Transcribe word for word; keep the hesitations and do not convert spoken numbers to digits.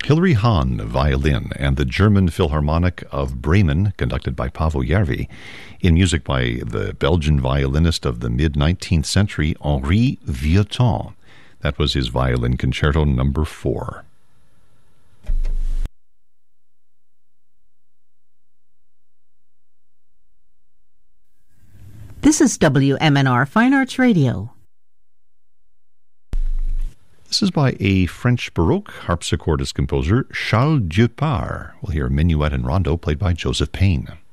Hilary Hahn, violin, and the German Philharmonic of Bremen, conducted by Paavo Järvi, in music by the Belgian violinist of the mid-nineteenth century, Henri Vieuxtemps. That was his violin concerto number four. This is W M N R Fine Arts Radio. This is by a French Baroque harpsichordist composer, Charles Dieupart. We'll hear a minuet and rondo played by Joseph Payne.